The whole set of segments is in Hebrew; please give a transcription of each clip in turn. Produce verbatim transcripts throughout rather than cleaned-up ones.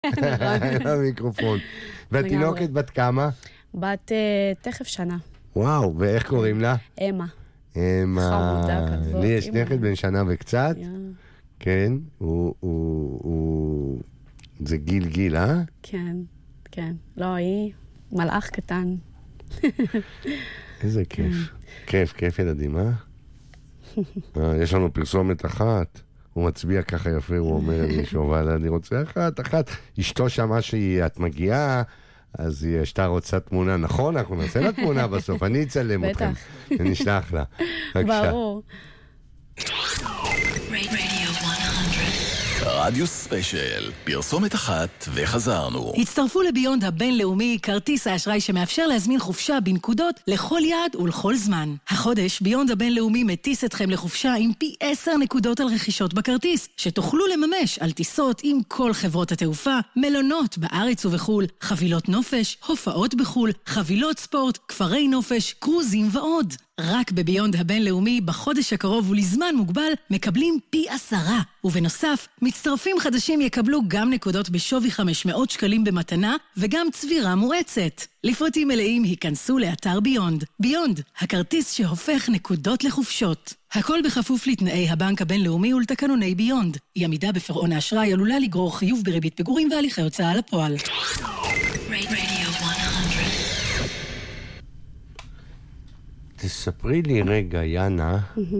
המיקרופון. והתינוקת בת כמה? בת תכף שנה. וואו, ואיך קוראים לה? אמה. אמה. חמודה כזאת. לי יש נכד בן שנה וקצת. כן, הוא... זה גיל גיל, אה? כן, כן. לא, היא מלאך קטן. איזה כיף. כיף, כיף ילדים, אה? יש לנו פרסומת אחת. הוא מצביע ככה יפה, הוא אומר לי שהוא, אבל אני רוצה אחת, אחת. אשתו שמה שאת מגיעה, אז היא אשתה רוצה תמונה. נכון, אנחנו נעשה לה תמונה בסוף. אני אצלם אתכם. אני אשלח לה. ברור. רדיו ספיישל, פרסומת אחת וחזרנו. הצטרפו לביונד הבינלאומי, כרטיס האשראי שמאפשר להזמין חופשה בנקודות לכל יעד ולכל זמן. החודש ביונד הבינלאומי מטיס אתכם לחופשה עם פי עשר נקודות על רכישות בכרטיס, שתוכלו לממש על טיסות עם כל חברות התעופה, מלונות בארץ ובחול, חבילות נופש, הופעות בחול, חבילות ספורט, כפרי נופש, קרוזים ועוד. רק בביונד הבינלאומי בחודש הקרוב ולזמן מוגבל מקבלים פי עשרה. ובנוסף, מצטרפים חדשים יקבלו גם נקודות בשווי חמש מאות שקלים במתנה וגם צבירה מואצת. לפרטים מלאים היכנסו לאתר ביונד. ביונד, הכרטיס שהופך נקודות לחופשות. הכל בכפוף לתנאי הבנק הבינלאומי ולתקנוני ביונד. אי עמידה בפירעון האשראי עלולה לגרור חיוב בריבית פיגורים והליכי הוצאה לפועל. תספרי לי רגע, יאנה,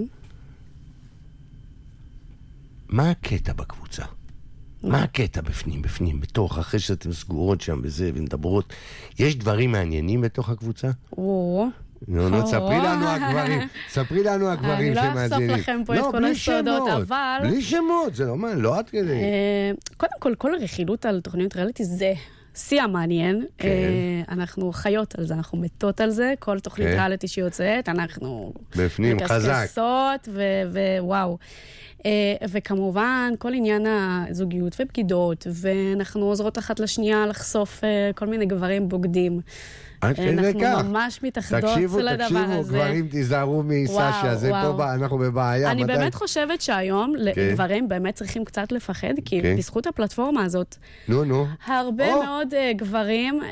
מה הקטע בקבוצה? מה הקטע בפנים, בפנים, בתוך, אחרי שאתם סגורות שם בזה ונדברות? יש דברים מעניינים בתוך הקבוצה? או... נו, נו, ספרי לנו הגברים, ספרי לנו הגברים שמאזינים. אני לא אחשוף לכם פה את כל הסודות, אבל... בלי שמות, זה לא מה, לא עד כדי. קודם כל, כל הרכילות על תוכניות ריאליטי זה... שיא המעניין, כן. אנחנו חיות על זה, אנחנו מתות על זה, כל תוכנית כן. ריאליטי שיוצאת, אנחנו... בפנים, חזק. מקסקסות, ווואו. וכמובן, כל עניין הזוגיות ובגידות, ואנחנו עוזרות אחת לשנייה לחשוף כל מיני גברים בוגדים. אנחנו ממש מתאחדות לדבר הזה. תקשיבו, גברים תיזהרו מסשה, זה פה, אנחנו בבעיה. אני באמת חושבת שהיום לגברים באמת צריכים קצת לפחד, כי בזכות הפלטפורמה הזאת, הרבה מאוד גברים,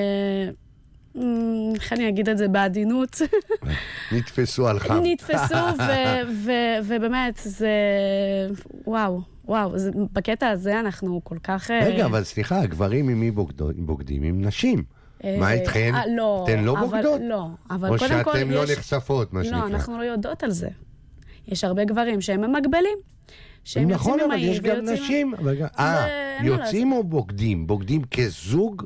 איך אני אגיד את זה בעדינות, נתפסו על חם. נתפסו, ובאמת, זה וואו. וואו, בקטע הזה אנחנו כל כך... רגע, אבל סליחה, הגברים עם מי בוגדים? עם נשים. מה איתכן? אתן לא בוגדות? לא, אבל קודם כל... או שאתם לא נחשפות, מה שנקרא? לא, אנחנו לא יודעות על זה. יש הרבה גברים שהם מגבלים. נכון, אבל יש גם נשים. אה, יוצאים או בוגדים? בוגדים כזוג?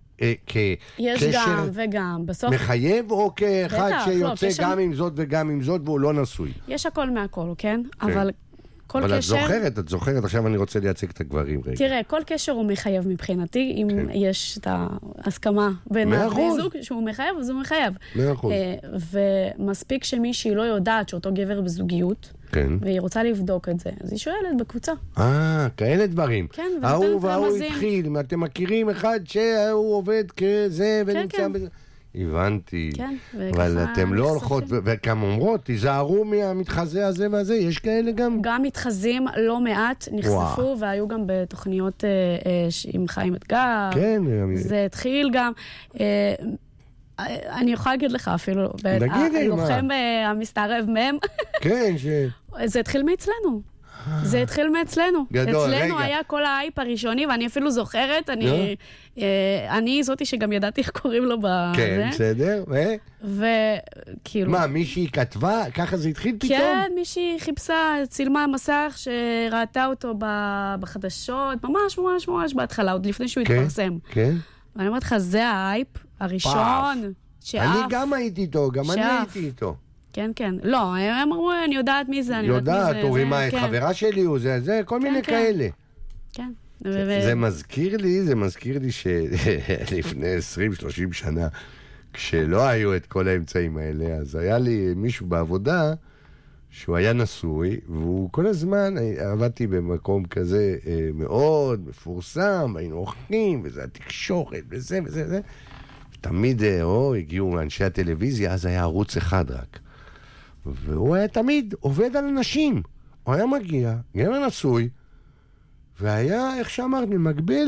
יש גם וגם. מחייב או כאחד שיוצא גם עם זאת וגם עם זאת והוא לא נשוי? יש הכל מהכל, כן? אבל... אבל את זוכרת, את זוכרת, עכשיו אני רוצה לייצג את הגברים רגע. תראה, כל קשר הוא מחייב מבחינתי, אם יש את ההסכמה בין הזוג שהוא מחייב, אז הוא מחייב. מאה אחוז. ומספיק שמישהי לא יודעת שאותו גבר בזוגיות, והיא רוצה לבדוק את זה, אז היא שואלת בקבוצה. אה, כאלה דברים. כן, ונותנת רמזים. ההוא וההוא התחיל, אתם מכירים אחד שהוא עובד כזה ונמצא בזה. הבנתי, כן, אבל אתם לא הולכות, וכמה אומרות, תיזהרו מהמתחזה הזה והזה, יש כאלה גם? גם מתחזים לא מעט נחשפו, וואו. והיו גם בתוכניות אה, אה, עם חיים אתגר, כן, זה התחיל גם, אה, אני יכולה להגיד לך אפילו, הלוחם אה, המסתערב מהם, כן, ש... זה התחיל מאצלנו. זה התחיל מאצלנו. גדול, רגע. אצלנו היה כל האייפ הראשוני, ואני אפילו זוכרת, אני, אני זאתי שגם ידעתי איך קוראים לו בזה. כן, בסדר, ו? וכאילו... מה, מישהי כתבה? ככה זה התחיל פתאום? כן, מישהי חיפשה, צילמה מסך שראתה אותו בחדשות, ממש ממש ממש בהתחלה, עוד לפני שהוא התפרסם. כן. ואני אומרת לך, זה האייפ הראשון שאף. אני גם הייתי איתו, גם אני הייתי איתו. כן, כן. לא, הם אמרו, אני יודעת מי זה, אני יודעת מי זה. יודעת, אורי מה, את חברה שלי, הוא זה, זה, כל מיני כאלה. כן. זה מזכיר לי, זה מזכיר לי שלפני עשרים שלושים שנה, כשלא היו את כל האמצעים האלה, אז היה לי מישהו בעבודה, שהוא היה נשוי, והוא כל הזמן, עבדתי במקום כזה מאוד מפורסם, היינו אוכלים, וזה התקשורת, וזה וזה וזה. תמיד, או, הגיעו אנשי הטלוויזיה, אז היה ערוץ אחד רק. והוא היה תמיד עובד על אנשים. הוא היה מגיע, גבר נשוי, והיה, איך שאמרת, ממקביל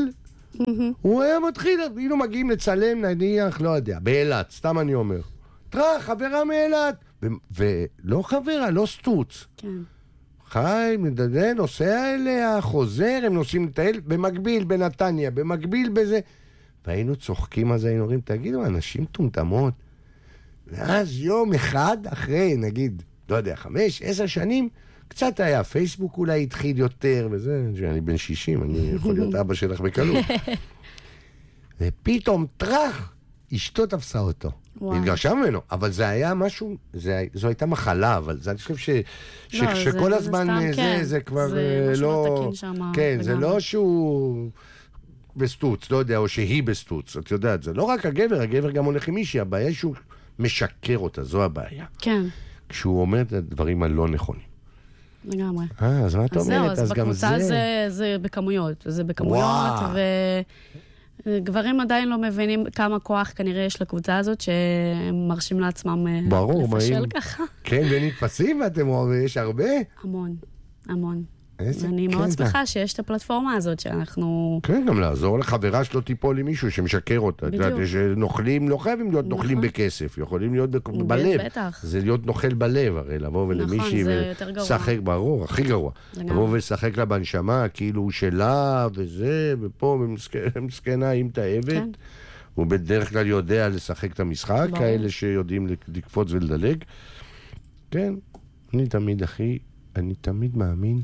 הוא היה מתחיל, היינו מגיעים לצלם, נניח, לא יודע, באילת, סתם אני אומר. תראה, חברה מאילת, ולא חברה, לא סטוץ. כן. חי, מדדה, נוסע אליה, חוזר, הם נוסעים לטייל, במקביל בנתניה, במקביל בזה. והיינו צוחקים על זה, היינו אומרים, תגידו, אנשים טומטמות. ואז יום אחד אחרי, נגיד, לא יודע, חמש, עשר שנים, קצת היה, פייסבוק אולי התחיל יותר, וזה, אני בן שישים, אני יכול להיות אבא שלך בקלות. ופתאום טרח, אשתו תפסה אותו. התגרשה ממנו, אבל זה היה משהו, זה, זו הייתה מחלה, אבל זה, אני חושב ש, ש, לא, שכל זה, הזמן זה, זה, כן. זה כבר זה לא... משהו לא תקין שמה. כן, וגם. זה לא שהוא בסטוץ, לא יודע, או שהיא בסטוץ, את יודעת, זה לא רק הגבר, הגבר גם הולך עם מישהי, הבעיה שהוא משקר אותה, זו הבעיה. כן. כשהוא אומר את הדברים הלא נכונים. לגמרי. אה, אז מה את אומרת? אז, אז גם זה... אז בקבוצה זה, זה בכמויות, זה בכמויות, ו... גברים עדיין לא מבינים כמה כוח כנראה יש לקבוצה הזאת, שהם מרשים לעצמם ברור, לפשל מה ככה. כן, ונתפסים, ואתם רואים, יש הרבה? המון, המון. איזה אני מאוד קטע. שמחה שיש את הפלטפורמה הזאת, שאנחנו... כן, גם לעזור לחברה שלו טיפול עם מישהו שמשקר אותה. בדיוק. את יודעת, שנוכלים, לא חייבים להיות נכון. נוכלים בכסף, יכולים להיות ב- בלב. בטח. זה להיות נוכל בלב, הרי לבוא ולמישהי זה יותר גרוע. ולשחק, ברור, הכי גרוע. לגמרי. לבוא ולשחק לה בנשמה, כאילו הוא שלה, וזה, ופה, ומסכנה, היא מתאהבת. כן. הוא בדרך כלל יודע לשחק את המשחק, ברור. כאלה שיודעים לקפוץ ולדלג. כן, אני תמיד, אחי, אני תמיד מאמין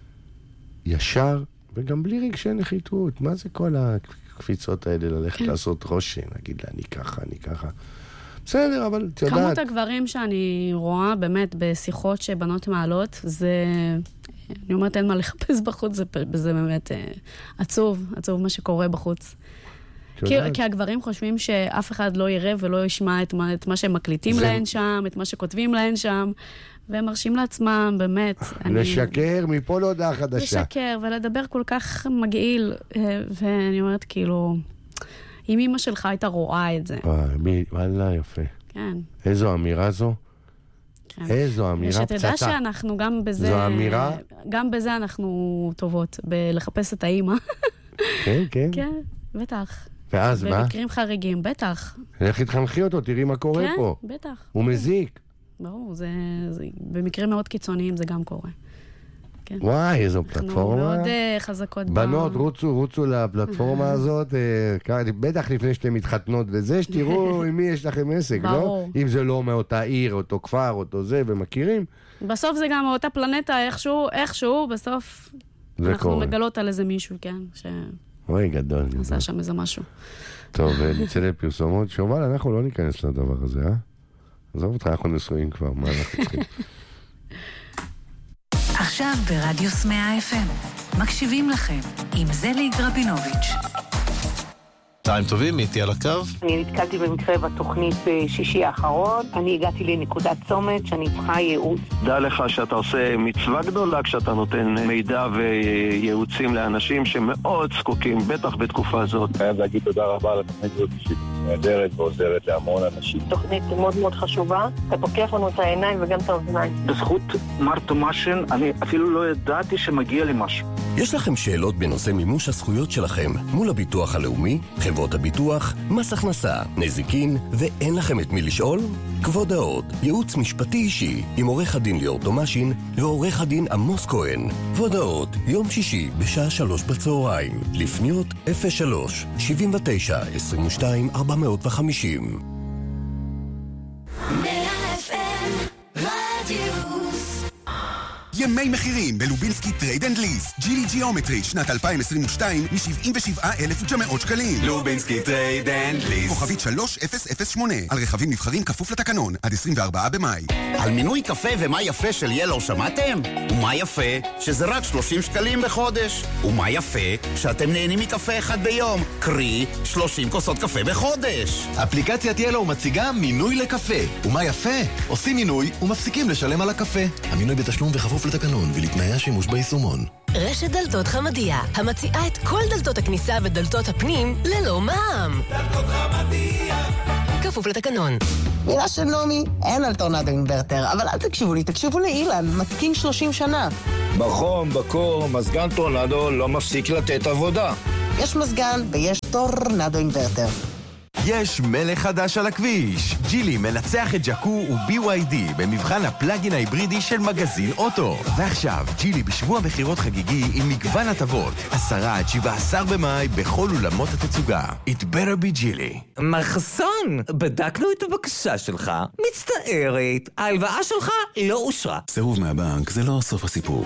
ישר, וגם בלי רגשי נחיתות. מה זה כל הקפיצות האלה ללכת כן. לעשות רושם? להגיד לה, אני ככה, אני ככה. בסדר, אבל את יודעת... כמות הגברים שאני רואה באמת בשיחות שבנות מעלות, זה... אני אומרת, אין מה לחפש בחוץ, זה, זה באמת אה, עצוב, עצוב מה שקורה בחוץ. כי, כי הגברים חושבים שאף אחד לא יראה ולא ישמע את מה, את מה שהם מקליטים זה... להן שם, את מה שכותבים להן שם, והם מרשים לעצמם, באמת. לשקר, אני... מפה לא הודעה חדשה. לשקר ולדבר כל כך מגעיל, ואני אומרת כאילו, אם אמא שלך הייתה רואה את זה. וואי, וואלה, יפה. כן. איזו אמירה זו? כן. איזו אמירה פצצה. ושתדע שאנחנו גם בזה... זו אמירה? גם בזה אנחנו טובות, בלחפש את האמא. כן, כן. כן, בטח. ואז מה? במקרים חריגים, בטח. איך התחנכי אותו, תראי מה קורה כן, פה. כן, בטח. הוא מזיק. ברור, זה, זה, במקרים מאוד קיצוניים זה גם קורה. כן. וואי, איזו פלטפורמה. אנחנו מאוד uh, חזקות. בנות, ב... רוצו, רוצו לפלטפורמה הזאת, uh, בטח לפני שאתם מתחתנות וזה, שתראו עם מי יש לכם עסק, ברור. לא? אם זה לא מאותה עיר, אותו כפר, אותו זה, ומכירים. בסוף זה גם מאותה פלנטה, איכשהו, איכשהו, בסוף אנחנו קורה. מגלות על איזה מישהו, כן, ש... אוי, גדול. עשה שם איזה משהו. טוב, נצא לפרסומות. שובל, אנחנו לא ניכנס לדבר הזה, אה? עזוב אותך, אנחנו נשואים כבר, מה אנחנו צריכים? עכשיו ברדיוס מאה אף אם. מקשיבים לכם עם זליג רבינוביץ'. צהריים טובים, איתי על הקו. אני נתקלתי במקרה בתוכנית בשישי האחרון. אני הגעתי לנקודת צומת שאני צריכה ייעוץ. דע לך שאתה עושה מצווה גדולה כשאתה נותן מידע וייעוצים לאנשים שמאוד זקוקים, בטח בתקופה הזאת. חייב להגיד תודה רבה על התוכנית הזאת שהיא נהדרת ועוזרת להמון אנשים. תוכנית מאוד מאוד חשובה. אתה פוקח לנו את העיניים וגם את האוזניים. בזכות מר תומאשן, אני אפילו לא ידעתי שמגיע לי משהו. יש לכם שאלות בנושא מימוש הזכויות שלכם מול הביטוח הלאומי, חברות הביטוח, מס הכנסה, נזיקין, ואין לכם את מי לשאול? כבוד ההוד, ייעוץ משפטי אישי עם עורך הדין ליאור תומאשין ועורך הדין עמוס כהן. כבוד ההוד, יום שישי בשעה שלוש בצהריים, לפניות אפס שלוש שבעים ותשע עשרים ושתיים ארבע מאות וחמישים. ימי מחירים בלובינסקי טרייד אנד ליס. ג'ילי ג'יאומטרי שנת אלפיים עשרים ושתיים מ-שבעים ושבעה אלף ותשע מאות שקלים. לובינסקי טרייד אנד ליס. כוכבית שלוש אפס אפס שמונה. על רכבים נבחרים כפוף לתקנון. עד עשרים וארבעה במאי. על מינוי קפה ומה יפה של ילו שמעתם? ומה יפה שזה רק שלושים שקלים בחודש. ומה יפה שאתם נהנים מקפה אחד ביום. קרי שלושים כוסות קפה בחודש. אפליקציית ילו מציגה מינוי לקפה. ומה יפה? עושים מינוי ומפסיקים לשלם על הקפה. המינוי בתשלום וחפוף לתקנון ולתנאי השימוש ביישומון. רשת דלתות חמדיה, המציעה את כל דלתות הכניסה ודלתות הפנים ללא מע"מ. דלתות חמדיה. כפוף לתקנון. מילה של נעמי, אין על טורנדו אינברטר, אבל אל תקשיבו לי, תקשיבו לאילן, מתקין שלושים שנה. בחום, בקור, מזגן טורנדו לא מפסיק לתת עבודה. יש מזגן ויש טורנדו אינברטר. יש מלך חדש על הכביש. ג'ילי מנצח את ג'קו ו-בי וואי די במבחן הפלאגין ההיברידי של מגזין אוטו. ועכשיו, ג'ילי בשבוע בחירות חגיגי עם מגוון הטבות. עשרה עד שבעה עשר במאי בכל אולמות התצוגה. It better be ג'ילי. מחסון, בדקנו את הבקשה שלך. מצטערת, ההלוואה שלך לא אושרה. סירוב מהבנק זה לא סוף הסיפור.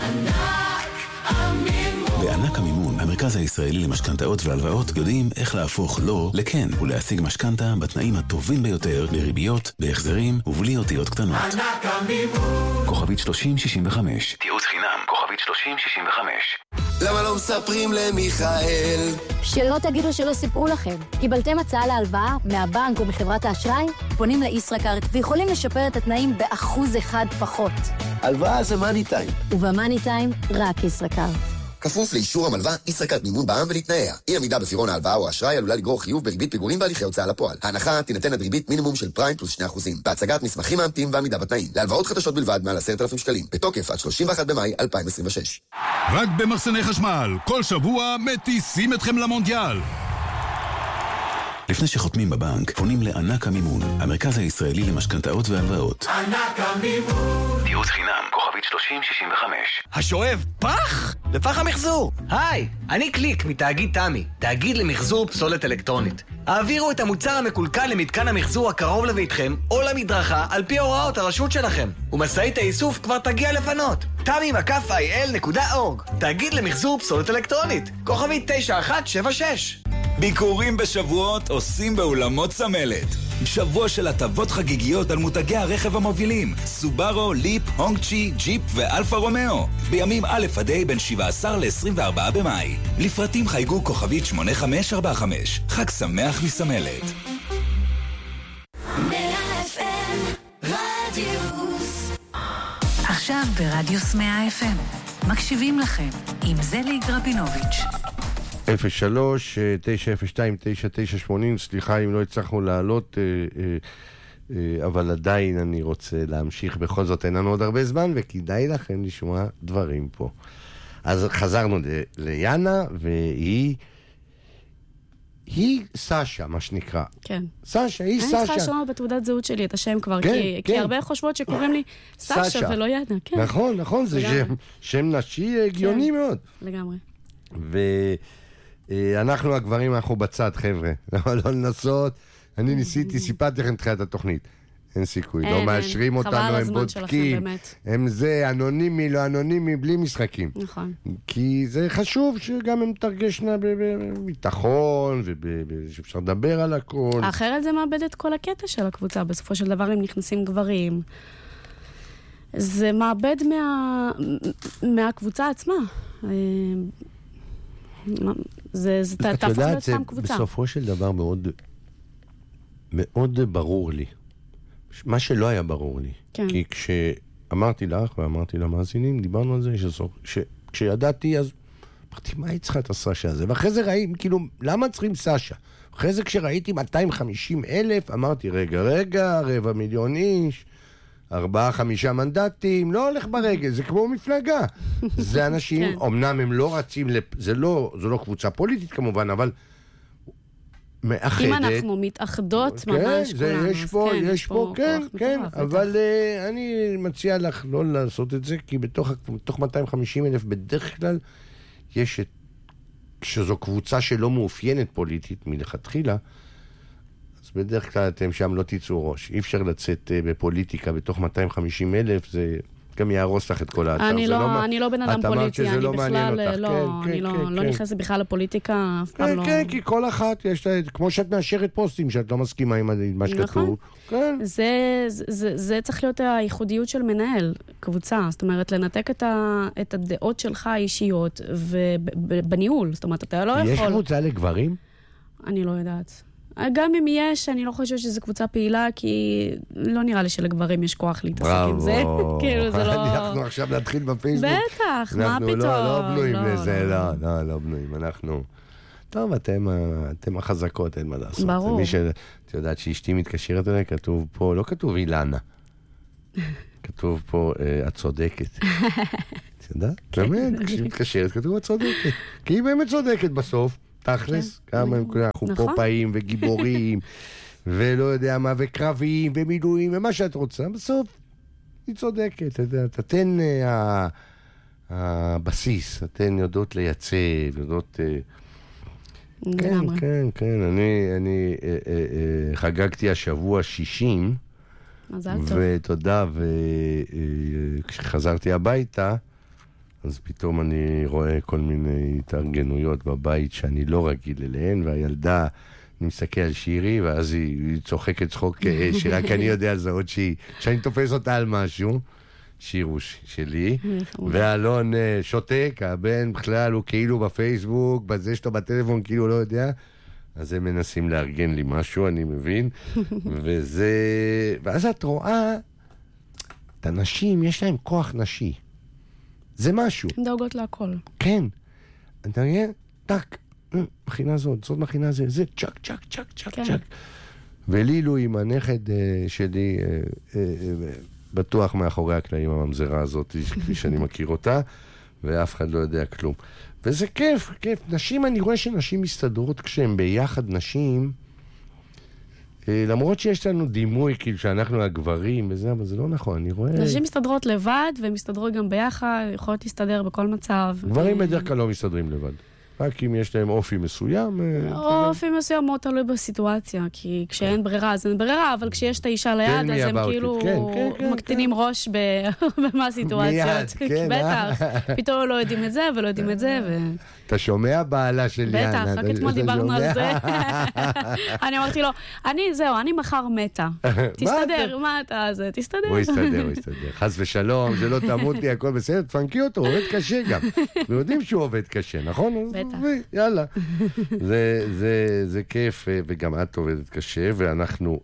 בענק המימון, המרכז הישראלי למשכנתאות והלוואות יודעים איך להפוך לא לכן ולהשיג משכנתה בתנאים הטובים ביותר לריביות, בהחזרים ובלי אותיות קטנות. ענק המימון. כוכבית שלושים שישים וחמש. תיעוץ חינם, כוכבית שלושים שישים וחמש. למה לא מספרים למיכאל? שלא תגידו שלא סיפרו לכם. קיבלתם הצעה להלוואה מהבנק או מחברת האשראי? פונים לישראכרט ויכולים לשפר את התנאים באחוז אחד פחות. הלוואה זה מאני טיים. ובמאני טיים רק ישראכרט. כפוף לאישור המלווה, ישראכרט מימון בע"מ ולתנאיה. אי עמידה בפירעון ההלוואה או האשראי עלולה לגרור חיוב בריבית פיגורים בהליכי הוצאה לפועל. ההנחה תינתן עד ריבית מינימום של פריים פלוס שני אחוזים. בהצגת מסמכים מאמתים ועמידה בתנאים. להלוואות חדשות בלבד מעל עשרת אלפים שקלים. בתוקף עד שלושים ואחד במאי אלפיים עשרים ושש. רק במחסני חשמל, כל שבוע מטיסים אתכם למונדיאל. לפני שחותמים בבנק, פונים לענק המימון, המרכז הישראלי למשכנתאות והלוואות. ענק המימון. תיעוץ חינם, כוכבית שלושים שישים וחמש. השואב פח? לפח המחזור. היי, אני קליק מתאגיד תמי, תאגיד למחזור פסולת אלקטרונית. העבירו את המוצר המקולקל למתקן המחזור הקרוב לביתכם או למדרכה על פי הוראות הרשות שלכם. ומשאית האיסוף כבר תגיע לפנות. תמי מקף איי אל נקודה אורג. תאגיד למחזור פסולת אלקטרונית. כוכבית תשע אחת שבע שש. ביקורים בשבועות עושים באולמות צמלת. שבוע של הטבות חגיגיות על מותגי הרכב המובילים סובארו, ליפ, הונג צ'י, ג'יפ ואלפה רומאו בימים א' עד ה' בין שבעה עשר ל-עשרים וארבעה במאי. לפרטים חייגו כוכבית שמונה חמש ארבע חמש. חג שמח מסמלת. עכשיו ברדיוס מאה אף אם מקשיבים לכם עם זלי גרבינוביץ'. אפס שלוש תשע אפס שתיים תשע תשע שמונים. סליחה אם לא הצלחנו לעלות, אבל עדיין אני רוצה להמשיך. בכל זאת אין לנו עוד הרבה זמן וכדאי לכם לשמוע דברים פה. אז חזרנו ליאנה, והיא היא סשה, מה שנקרא. כן. סשה, היא סשה. אני צריכה לשנות בתעודת זהות שלי את השם כבר, כן, כי, כן. כי הרבה חושבות שקוראים לי סשה, סשה. ולא יאנה. כן. נכון, נכון, זה שם, שם נשי הגיוני כן. מאוד. לגמרי. ואנחנו הגברים, אנחנו בצד, חבר'ה. לא, לא לנסות. אני ניסיתי, סיפרתי לכם תחילת התוכנית. אין סיכוי, לא מאשרים אותנו, הם בודקים, הם זה אנונימי, לא אנונימי, בלי משחקים. נכון. כי זה חשוב שגם הם תרגשנה בביטחון, ושאפשר לדבר על הכל. אחרת זה מאבד את כל הקטע של הקבוצה, בסופו של דבר הם נכנסים גברים. זה מאבד מה... מהקבוצה עצמה. זה, זה תהפוך להיות סתם קבוצה. בסופו של דבר מאוד, מאוד ברור לי. מה שלא היה ברור לי. כן. כי כשאמרתי לך ואמרתי למאזינים, דיברנו על זה, שכשידעתי אז אמרתי, מה היא צריכה את הסשה הזה? ואחרי זה ראיתי, כאילו, למה צריכים סשה? אחרי זה כשראיתי מאתיים וחמישים אלף, אמרתי, רגע, רגע, רבע מיליון איש, ארבעה, חמישה מנדטים, לא הולך ברגל, זה כמו מפלגה. זה אנשים, כן. אמנם הם לא רצים, לפ... זה לא, זו לא קבוצה פוליטית כמובן, אבל מאחדת. אם אנחנו מתאחדות כן, ממש זה, כולנו, יש פה, כן, יש פה, כן, כן, מטורף, אבל uh, אני מציע לך לא לעשות את זה, כי בתוך, בתוך מאתיים וחמישים אלף בדרך כלל יש את, כשזו קבוצה שלא מאופיינת פוליטית מלכתחילה, אז בדרך כלל אתם שם לא תיצאו ראש. אי אפשר לצאת uh, בפוליטיקה בתוך מאתיים וחמישים אלף, זה גם יהרוס לך את כל האתר. אני לא, לא, אני לא בן אדם פוליטי, אני לא בכלל, לא, כן, אני כן, לא, כן, לא כן. נכנסת בכלל לפוליטיקה, אף פעם כן, לא. כן, כי כל אחת יש לה, כמו שאת מאשרת פוסטים, שאת לא מסכימה עם מה שכתוב. כן. זה, זה, זה צריך להיות הייחודיות של מנהל קבוצה, זאת אומרת, לנתק את, ה, את הדעות שלך האישיות, ובניהול, זאת אומרת, אתה לא יכול... יש קבוצה לגברים? אני לא יודעת. גם אם יש, אני לא חושבת שזו קבוצה פעילה, כי לא נראה לי שלגברים יש כוח להתעסק עם זה. כאילו זה לא... אנחנו עכשיו נתחיל בפייסבוק. בטח, מה פתאום? אנחנו לא בנויים לזה, לא, לא, לא בנויים. אנחנו... טוב, אתם החזקות, אין מה לעשות. ברור. מי שאת יודעת שאשתי מתקשרת אליי, כתוב פה, לא כתוב אילנה. כתוב פה, את צודקת. את יודעת? באמת, כשהיא מתקשרת, כתוב את צודקת. כי היא באמת צודקת בסוף. תכלס, כמה אנחנו פופאים וגיבורים, ולא יודע מה, וקרבים, ומילואים, ומה שאת רוצה. בסוף, היא צודקת. תתן הבסיס, אתן יודעות לייצב, יודעות... כן, כן, כן. אני חגגתי השבוע שישים, מזל טוב. ותודה, וכשחזרתי הביתה, אז פתאום אני רואה כל מיני התארגנויות בבית שאני לא רגיל אליהן, והילדה, אני מסתכל על שירי, ואז היא, היא צוחקת צחוק שרק אני יודע על זה עוד שהיא, שאני תופס אותה על משהו, שיר הוא שלי, ואלון שותק, הבן בכלל הוא כאילו בפייסבוק, בזה שאתה בטלפון כאילו לא יודע, אז הם מנסים לארגן לי משהו, אני מבין, וזה... ואז את רואה, את הנשים, יש להם כוח נשי. זה משהו. הן דואגות להכל. כן. אתה רואה, טק, מכינה זאת, זאת מכינה זה, זה, צ'ק, צ'ק, צ'ק, צ'ק, צ'ק. ולילו עם הנכד שלי, בטוח מאחורי הקלעים הממזרה הזאת, כפי שאני מכיר אותה, ואף אחד לא יודע כלום. וזה כיף, כיף. נשים, אני רואה שנשים מסתדרות כשהן ביחד נשים, למרות שיש לנו דימוי, כאילו שאנחנו הגברים וזה, אבל זה לא נכון, אני רואה... נשים מסתדרות לבד, והן מסתדרות גם ביחד, יכולות להסתדר בכל מצב. גברים בדרך כלל לא מסתדרים לבד. רק אם יש להם אופי מסוים... אופי מסוים מאוד תלוי בסיטואציה, כי כשאין ברירה, אז אין ברירה, אבל כשיש את האישה ליד, אז הם כאילו מקטינים ראש במה הסיטואציות. בטח, פתאום לא יודעים את זה ולא יודעים את זה. אתה שומע בעלה של יאנה? בטח, רק אתמול דיברנו על זה. אני אמרתי לו, אני, זהו, אני מחר מתה. תסתדר, מה אתה זה? תסתדר. הוא יסתדר, הוא יסתדר. חס ושלום, זה לא תמות לי, הכל בסדר, תפנקי אותו, הוא עובד קשה גם. ויודעים שהוא עובד קשה, נכון? בטח. יאללה. זה כיף, וגם את עובדת קשה, ואנחנו...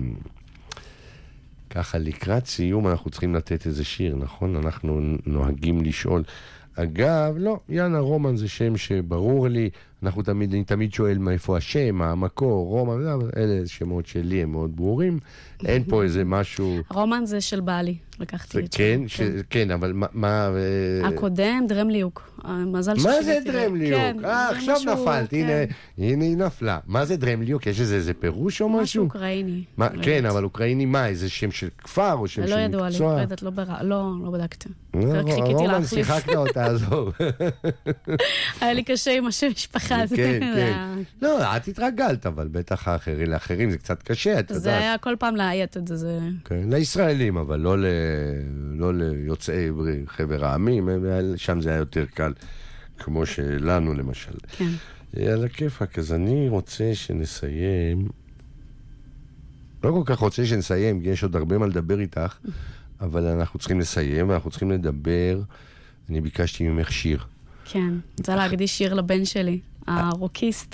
ככה, לקראת סיום אנחנו צריכים לתת איזה שיר, נכון? אנחנו נוהגים לשאול... אגב, לא, יאנה רומן זה שם שברור לי, אנחנו תמיד, אני תמיד שואל מאיפה השם, המקור, רומן, אלה שמות שלי הם מאוד ברורים, אין פה איזה משהו... רומן זה של בעלי, לקחתי את כן, ש... כן. כן, אבל מה... מה הקודם, דרם ליוק. מה זה דרם ליוק? כן, אה, עכשיו משהו, נפלת, כן. הנה, הנה היא נפלה. מה זה דרם ליוק? יש איזה, איזה פירוש או משהו? משהו אוקראיני. מה, כן, אבל אוקראיני מה? איזה שם של כפר או שם של מקצוע? לא ידוע לי, לא יודעת, לא ברע, לא, לא בדקתי. רק חיכיתי רומן, להחליף. שיחקת אותה, עזוב. היה לי קשה עם השם משפחה. כן, כן. לא, את התרגלת, אבל בטח האחרים, לאחרים זה קצת קשה, את יודעת. זה היה כל פעם להיית את זה. כן, לישראלים, אבל לא, ל... לא ליוצאי חבר העמים, שם זה היה יותר קל, כמו שלנו למשל. כן. על הכיפק, אז אני רוצה שנסיים, לא כל כך רוצה שנסיים, כי יש עוד הרבה מה לדבר איתך, אבל אנחנו צריכים לסיים, ואנחנו צריכים לדבר, אני ביקשתי ממך שיר. כן, רוצה להקדיש שיר לבן שלי. הרוקיסט.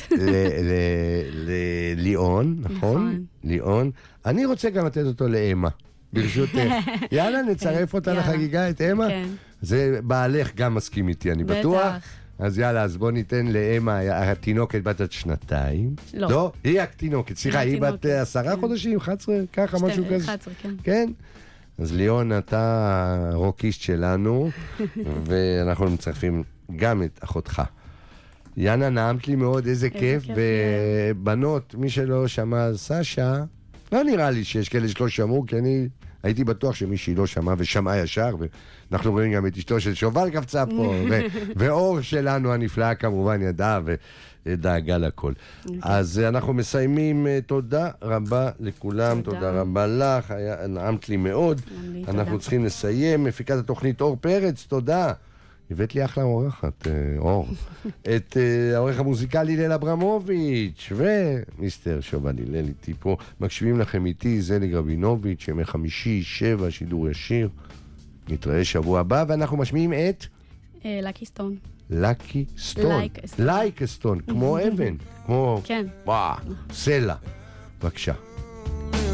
לליאון, נכון? ליאון. אני רוצה גם לתת אותו לאמה, ברשותך. יאללה, נצרף אותה לחגיגה, את אמה. זה בעלך גם מסכים איתי, אני בטוח. אז יאללה, אז בוא ניתן לאמה, התינוקת בת עד שנתיים. לא. לא, היא התינוקת, סליחה, היא בת עשרה חודשים, אחת עשרה, ככה, משהו כזה. אחת עשרה, כן. כן? אז ליאון, אתה הרוקיסט שלנו, ואנחנו מצרפים גם את אחותך. יאנה, נעמת לי מאוד, איזה כיף, ובנות, מי שלא שמע על סשה, לא נראה לי שיש כאלה שלא שמעו, כי אני הייתי בטוח שמישהי לא שמע ושמעה ישר, ואנחנו רואים גם את אשתו של שובל קפצה פה, ואור שלנו הנפלאה כמובן ידעה ודאגה לכל. אז אנחנו מסיימים, תודה רבה לכולם, תודה רבה לך, נעמת לי מאוד, אנחנו צריכים לסיים, מפיקת התוכנית אור פרץ, תודה. הבאת לי אחלה עורכת, אור. את העורך המוזיקלי ליל אברמוביץ' ומיסטר שובל הלל איתי פה. מקשיבים לכם איתי, זליג רבינוביץ', ימי חמישי, שבע, שידור ישיר. נתראה שבוע הבא, ואנחנו משמיעים את... לקי סטון. לקי סטון. לייק סטון, כמו אבן. כמו... כן. וואו, סלע. בבקשה.